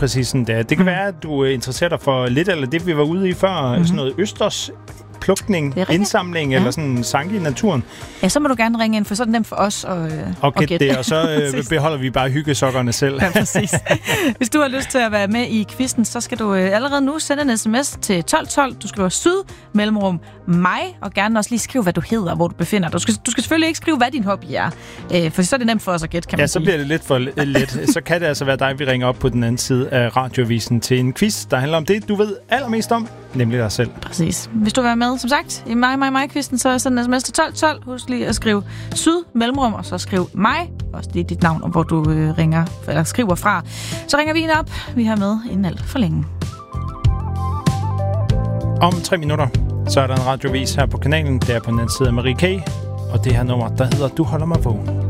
præcis sådan der. Det kan være, at du interesserer dig for lidt eller det, vi var ude i før. Sådan noget østers plukning, indsamling eller sådan sanke i naturen. Ja, så må du gerne ringe ind, for så er det nemt for os at gætte det. Og så beholder vi bare hyggesokkerne selv. Ja, præcis. Hvis du har lyst til at være med i quizzen, så skal du allerede nu sende en sms til 1212. Du skriver syd, mellemrum, mig, og gerne også lige skrive, hvad du hedder og hvor du befinder dig. Du skal selvfølgelig ikke skrive, hvad din hobby er, for så er det nemt for os at gætte, kan man sige. Ja, så bliver det lidt for let. Så kan det altså være dig, vi ringer op på den anden side af radiovisen til en quiz, der handler om det, du ved allermest om, nemlig dig selv. Præcis. Hvis du vil være med, som sagt, i mig-quizzen, så send en sms til 1212. Husk lige at skrive syd, mellemrum, og så skriv mig. Også lige dit navn, og hvor du ringer, eller skriver fra. Så ringer vi ind op. Vi har med inden alt for længe. Om 3 minutter, så er der en radiovis her på kanalen. Det er på den anden side af Marie K. Og det her nummer, der hedder Du holder mig vågen.